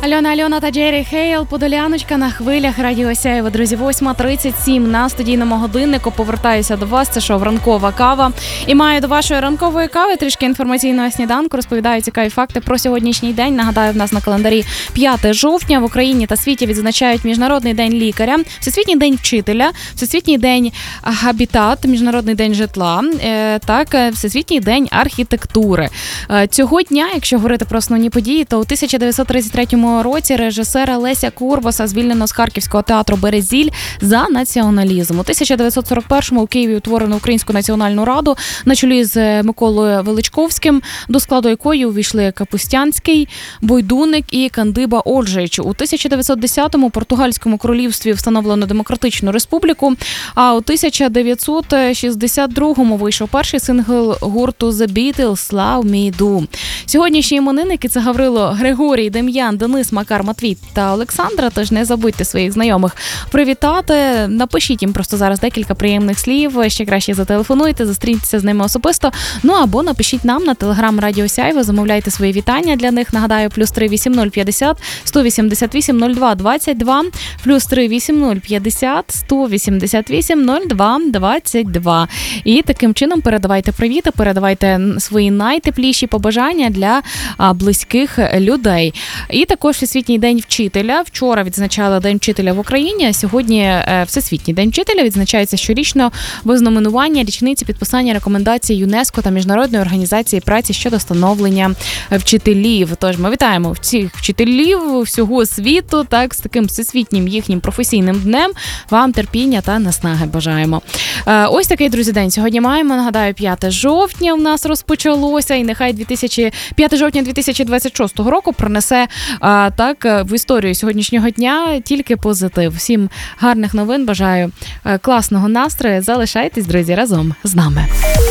Альона та Джері Хейл, Подоляночка на хвилях Радіо Сяєво. Друзі, 8:37 на студійному годиннику. Повертаюся до вас. Це шоу «Ранкова кава». І маю до вашої ранкової кави трішки інформаційного сніданку. Розповідаю цікаві факти про сьогоднішній день. Нагадаю, в нас на календарі 5 жовтня. В Україні та світі відзначають Міжнародний день лікаря, Всесвітній день вчителя, Всесвітній день габітат, Міжнародний день житла, Всесвітній день архітектури. Цього дня, якщо говорити про основні події, то у 1933 році режисера Леся Курбаса звільнено з Харківського театру «Березіль» за націоналізм. У 1941-му у Києві утворено Українську національну раду на чолі з Миколою Величковським, до складу якої увійшли Капустянський, Бойдуник і Кандиба Оджич. У 1910-му у Португальському королівстві встановлено Демократичну республіку, а у 1962-му вийшов перший сингл гурту The Beatles «Love Me Do». Сьогоднішні іменинники – це Гаврило, Григорій, Дем'ян, Денис, Макар, Матвій та Олександра, тож не забудьте своїх знайомих привітати. Напишіть їм просто зараз декілька приємних слів, ще краще зателефонуйте, зустріньтеся з ними особисто, або напишіть нам на телеграм Радіо Сяєво, замовляйте свої вітання для них. Нагадаю, +3 80 50 188 02 22, +3 80 50 188 02 22. І таким чином передавайте привіти, передавайте свої найтепліші побажання для близьких людей. І також Всесвітній день вчителя. Вчора відзначали День вчителя в Україні, а сьогодні Всесвітній день вчителя відзначається щорічно в знаменування річниці підписання рекомендацій ЮНЕСКО та Міжнародної організації праці щодо становлення вчителів. Тож ми вітаємо всіх вчителів всього світу, з таким всесвітнім їхнім професійним днем. Вам терпіння та наснаги бажаємо. Ось такий, друзі, день сьогодні маємо. Нагадаю, 5 жовтня в нас розпочалося, і нехай 5 жовтня 2026 року принесе в історію сьогоднішнього дня тільки позитив. Всім гарних новин, бажаю класного настрою. Залишайтесь, друзі, разом з нами.